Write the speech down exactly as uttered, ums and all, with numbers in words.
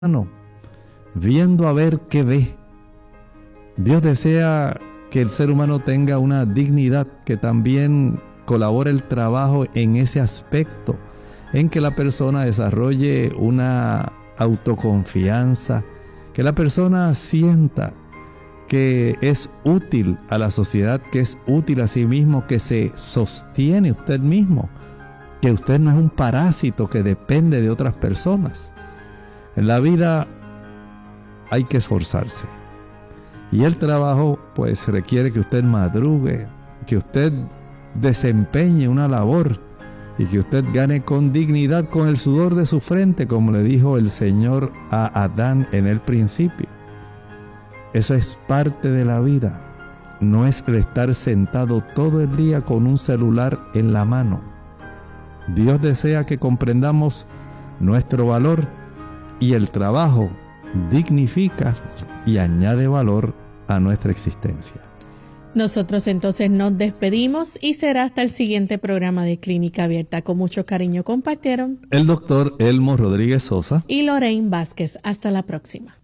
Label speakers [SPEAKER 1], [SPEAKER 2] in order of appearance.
[SPEAKER 1] viendo a ver qué ve. Dios desea que el ser humano tenga una dignidad, que también colabore el trabajo en ese aspecto, en que la persona desarrolle una autoconfianza, que la persona sienta que es útil a la sociedad, que es útil a sí mismo, que se sostiene usted mismo, que usted no es un parásito que depende de otras personas. En la vida hay que esforzarse. Y el trabajo pues requiere que usted madrugue, que usted desempeñe una labor y que usted gane con dignidad con el sudor de su frente, como le dijo el Señor a Adán en el principio. Eso es parte de la vida. No es el estar sentado todo el día con un celular en la mano. Dios desea que comprendamos nuestro valor, y el trabajo dignifica y añade valor a nuestra existencia.
[SPEAKER 2] Nosotros entonces nos despedimos y será hasta el siguiente programa de Clínica Abierta. Con mucho cariño compartieron
[SPEAKER 1] el doctor Elmo Rodríguez Sosa
[SPEAKER 2] y Lorraine Vázquez. Hasta la próxima.